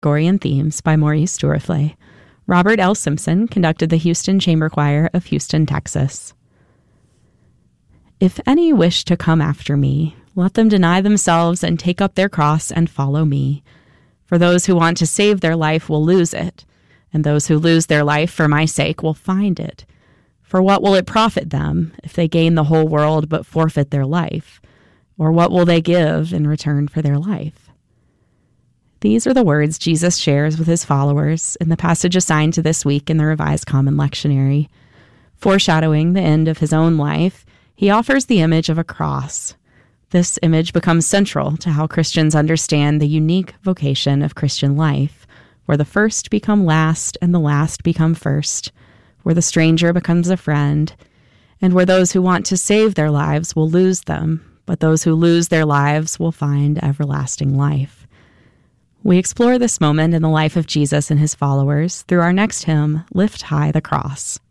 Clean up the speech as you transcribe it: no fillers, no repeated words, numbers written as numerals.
Gregorian Themes by Maurice Duruflé. Robert L. Simpson conducted the Houston Chamber Choir of Houston, Texas. If any wish to come after me, let them deny themselves and take up their cross and follow me. For those who want to save their life will lose it, and those who lose their life for my sake will find it. For what will it profit them if they gain the whole world but forfeit their life? Or what will they give in return for their life? These are the words Jesus shares with his followers in the passage assigned to this week in the Revised Common Lectionary. Foreshadowing the end of his own life, he offers the image of a cross. This image becomes central to how Christians understand the unique vocation of Christian life, where the first become last and the last become first, where the stranger becomes a friend, and where those who want to save their lives will lose them, but those who lose their lives will find everlasting life. We explore this moment in the life of Jesus and his followers through our next hymn, Lift High the Cross.